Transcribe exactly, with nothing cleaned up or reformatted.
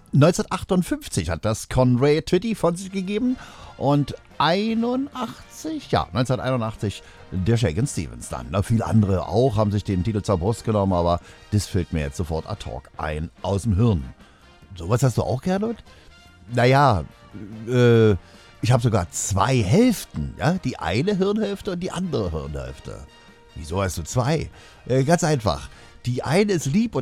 neunzehnhundertachtundfünfzig hat das Conway Twitty von sich gegeben und einundachtzig, ja, neunzehnhunderteinundachtzig der Shakin' Stevens dann. Na, viele andere auch haben sich den Titel zur Brust genommen, aber das fällt mir jetzt sofort ad hoc ein aus dem Hirn. Sowas hast du auch, Gernot? Naja, äh, ich habe sogar zwei Hälften, ja, die eine Hirnhälfte und die andere Hirnhälfte. Wieso hast du zwei? Äh, ganz einfach. Die eine ist lieb und